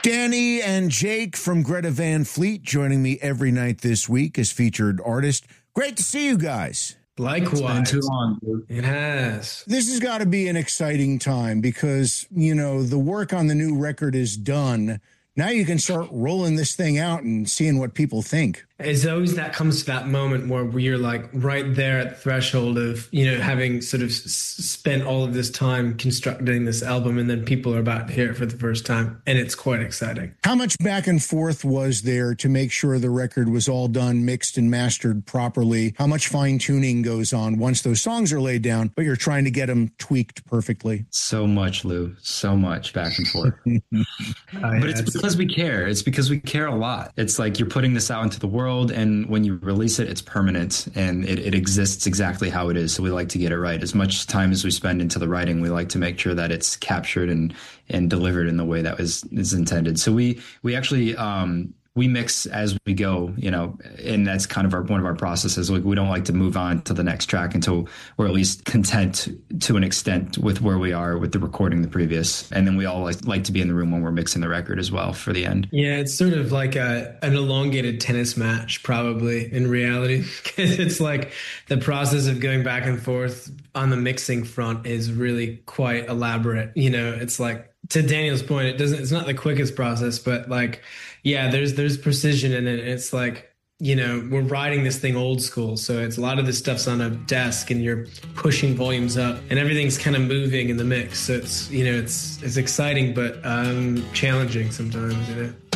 Danny and Jake from Greta Van Fleet joining me every night this week as featured artist. Great to see you guys. Likewise. It's been too long, dude. It has. This has got to be an exciting time because, you know, the work on the new record is done. Now you can start rolling this thing out and seeing what people think. It's always that comes to that moment where you're like right there at the threshold of, you know, having sort of spent all of this time constructing this album, and then people are about to hear it for the first time. And it's quite exciting. How much back and forth was there to make sure the record was all done, mixed and mastered properly? How much fine tuning goes on once those songs are laid down, but you're trying to get them tweaked perfectly? So much, Lou. So much back and forth. But it's because we care. It's because we care a lot. It's like you're putting this out into the world, and when you release it, it's permanent and it exists exactly how it is. So we like to get it right. As much time as we spend into the writing, we like to make sure that it's captured and delivered in the way that is intended. So we actually we mix as we go, you know, and that's kind of one of our processes. Like, we don't like to move on to the next track until we're at least content to an extent with where we are with the recording the previous. And then we all like to be in the room when we're mixing the record as well for the end. Yeah, it's sort of like an elongated tennis match, probably, in reality. It's like the process of going back and forth on the mixing front is really quite elaborate. You know, it's like, to Daniel's point, it's not the quickest process, but like, yeah, there's precision in it. It's like, you know, we're riding this thing old school. So it's a lot of this stuff's on a desk and you're pushing volumes up and everything's kind of moving in the mix. So it's, you know, it's exciting, but challenging sometimes, you know.